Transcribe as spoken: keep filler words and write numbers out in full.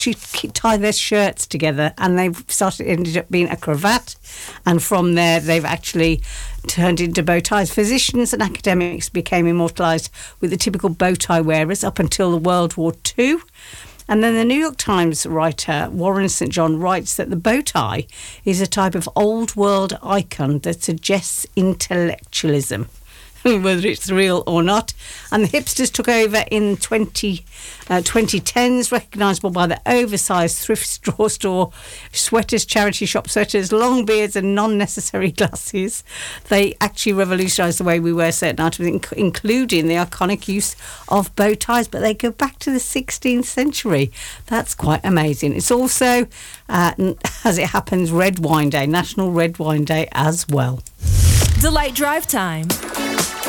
to tie their shirts together, and they've started ended up being a cravat, and from there they've actually turned into bow ties. Physicians and academics became immortalised with the typical bow tie wearers up until the World War Two. And then the New York Times writer Warren Saint John writes that the bow tie is a type of old world icon that suggests intellectualism, whether it's real or not. And the hipsters took over in twenty, uh, twenty tens, recognisable by the oversized thrift store store, sweaters, charity shop sweaters, long beards and non-necessary glasses. They actually revolutionised the way we wear certain items, inc- including the iconic use of bow ties, but they go back to the sixteenth century. That's quite amazing. It's also, uh, as it happens, Red Wine Day, National Red Wine Day as well. Delight Drive Time.